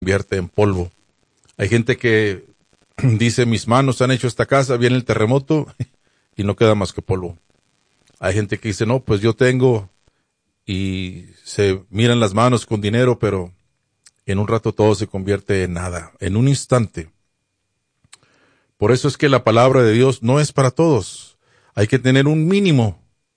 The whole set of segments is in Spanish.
convierte en polvo. Hay gente que dice, mis manos han hecho esta casa, viene el terremoto y no queda más que polvo. Hay gente que dice, no, pues yo tengo, y se miran las manos con dinero, pero en un rato todo se convierte en nada, en un instante. Por eso es que la palabra de Dios no es para todos. Hay que tener un mínimo,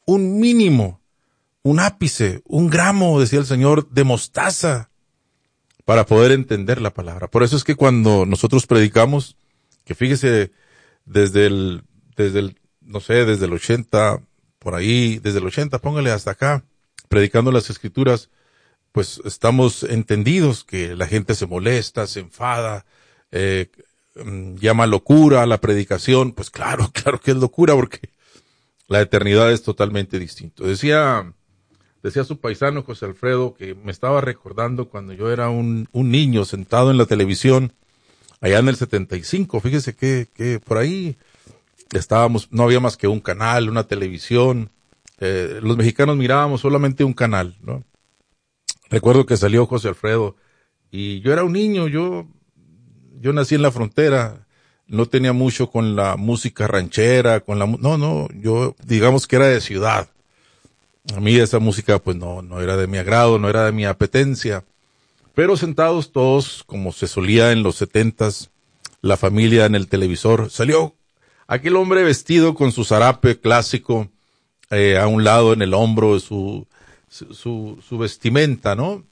un ápice, un gramo, decía el Señor, de mostaza para poder entender la palabra. Por eso es que cuando nosotros predicamos, que fíjese, desde el, no sé, desde el 80, por ahí, desde el 80, póngale hasta acá, predicando las Escrituras, pues estamos entendidos que la gente se molesta, se enfada, llama locura a la predicación. Pues claro que es locura, porque la eternidad es totalmente distinto. Decía su paisano José Alfredo que me estaba recordando cuando yo era un niño sentado en la televisión, allá en el 75, fíjese que por ahí estábamos, no había más que un canal, una televisión, los mexicanos mirábamos solamente un canal, ¿no? Recuerdo que salió José Alfredo y yo era un niño, yo nací en la frontera, no tenía mucho con la música ranchera, yo digamos que era de ciudad. A mí esa música pues no era de mi agrado, no era de mi apetencia. Pero sentados todos, como se solía en los 70s, la familia en el televisor, salió aquel hombre vestido con su zarape clásico, a un lado en el hombro, su vestimenta, ¿no?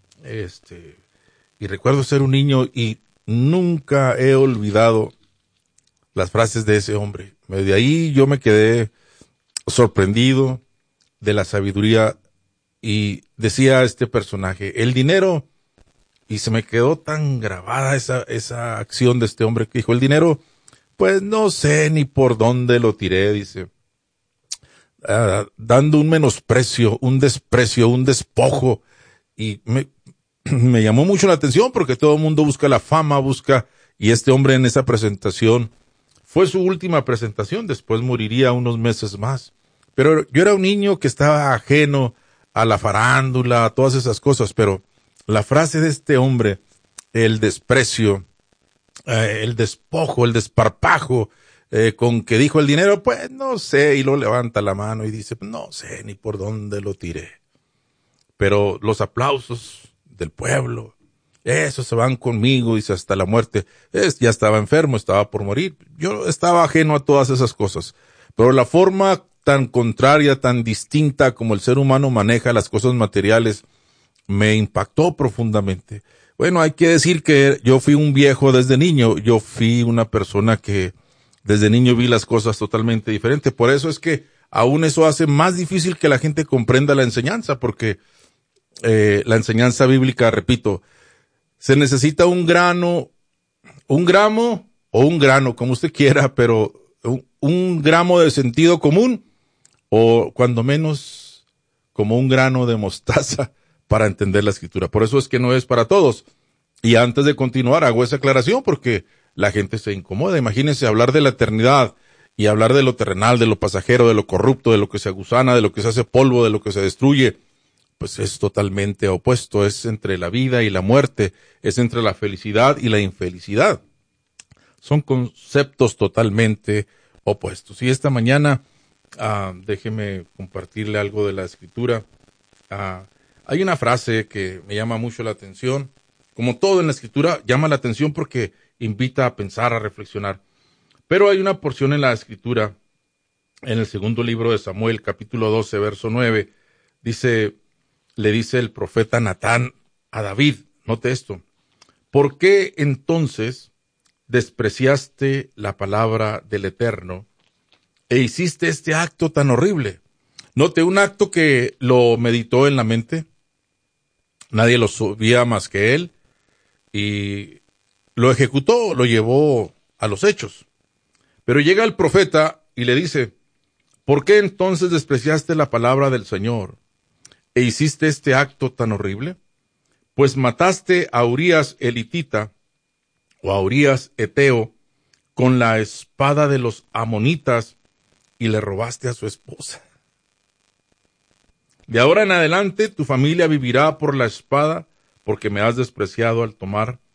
Y recuerdo ser un niño y nunca he olvidado las frases de ese hombre. De ahí yo me quedé sorprendido de la sabiduría, y decía este personaje, el dinero, y se me quedó tan grabada esa acción de este hombre que dijo, el dinero, pues no sé ni por dónde lo tiré, dice, dando un menosprecio, un desprecio, un despojo, y me llamó mucho la atención porque todo el mundo busca la fama, y este hombre en esa presentación, fue su última presentación, después moriría unos meses más. Pero yo era un niño que estaba ajeno a la farándula, a todas esas cosas, pero la frase de este hombre, el desprecio, el despojo, el desparpajo, con que dijo el dinero, pues no sé, y lo levanta la mano y dice, no sé ni por dónde lo tiré. Pero los aplausos del pueblo, esos se van conmigo, dice, hasta la muerte. Ya estaba enfermo, estaba por morir. Yo estaba ajeno a todas esas cosas. Pero la forma tan contraria, tan distinta como el ser humano maneja las cosas materiales, me impactó profundamente. Bueno, hay que decir que yo fui un viejo desde niño. Yo fui una persona que desde niño vi las cosas totalmente diferentes. Por eso es que aún eso hace más difícil que la gente comprenda la enseñanza, porque la enseñanza bíblica, repito, se necesita un gramo o un grano, como usted quiera, pero un gramo de sentido común, o cuando menos como un grano de mostaza para entender la Escritura. Por eso es que no es para todos. Y antes de continuar hago esa aclaración porque la gente se incomoda. Imagínense hablar de la eternidad y hablar de lo terrenal, de lo pasajero, de lo corrupto, de lo que se aguzana, de lo que se hace polvo, de lo que se destruye. Pues es totalmente opuesto, es entre la vida y la muerte, es entre la felicidad y la infelicidad. Son conceptos totalmente opuestos. Y esta mañana, déjeme compartirle algo de la Escritura. Hay una frase que me llama mucho la atención. Como todo en la Escritura, llama la atención porque invita a pensar, a reflexionar. Pero hay una porción en la Escritura, en el segundo libro de Samuel, capítulo 12, verso 9, le dice el profeta Natán a David, note esto, ¿por qué entonces despreciaste la palabra del Eterno e hiciste este acto tan horrible? Note, un acto que lo meditó en la mente, nadie lo sabía más que él, y lo ejecutó, lo llevó a los hechos. Pero llega el profeta y le dice, ¿por qué entonces despreciaste la palabra del Señor e hiciste este acto tan horrible? Pues mataste a Urías elitita, o a Urías eteo, con la espada de los amonitas, y le robaste a su esposa. De ahora en adelante tu familia vivirá por la espada, porque me has despreciado al tomar